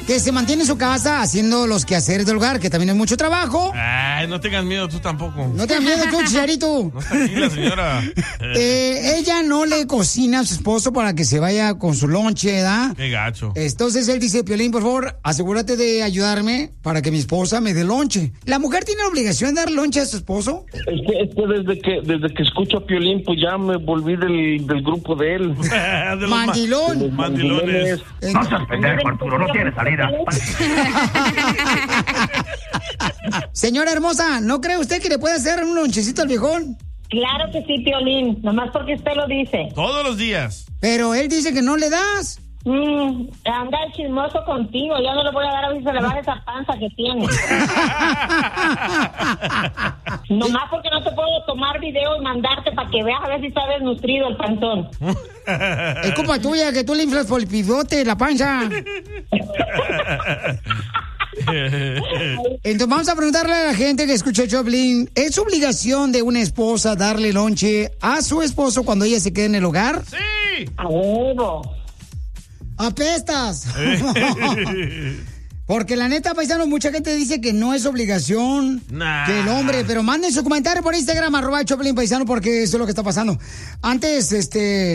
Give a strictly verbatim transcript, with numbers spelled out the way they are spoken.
que se mantiene en su casa haciendo los quehaceres del hogar, que también es mucho trabajo. Ay, no tengas miedo tú tampoco. No tengas miedo tú, Chicharito. No, tranquila, señora. Eh, ella no le cocina a su esposo para que se vaya con su lonche, ¿verdad? Qué gacho. Entonces él dice, Piolín, por favor, asegúrate de ayudarme para que mi esposa me dé lonche. ¿La mujer tiene la obligación de dar lonche a su esposo? Es que, es que desde que desde que escucho a Piolín, pues ya me volví del, del grupo de él. De Mandilón. De los Mandilones. No seas pendejo, Arturo, no tiene salida. Señora hermosa, ¿no cree usted que le puede hacer un lonchecito al viejón? Claro que sí, Piolín, nomás porque usted lo dice. Todos los días. Pero él dice que no le das. Mm, anda el chismoso contigo, yo no le voy a dar a ver si se le baja esa panza que tiene. Nomás porque no te puedo tomar video y mandarte para que veas a ver si está desnutrido el panzón. Es culpa tuya que tú le inflas por el pivote la panza. Entonces vamos a preguntarle a la gente que escucha Choplin, ¿es obligación de una esposa darle lonche a su esposo cuando ella se quede en el hogar? ¡Sí! A huevo. ¡Apestas! Porque la neta, paisano, mucha gente dice que no es obligación Nah. que el hombre, pero manden su comentario por Instagram, arroba Choplin Paisano, porque eso es lo que está pasando. Antes, este...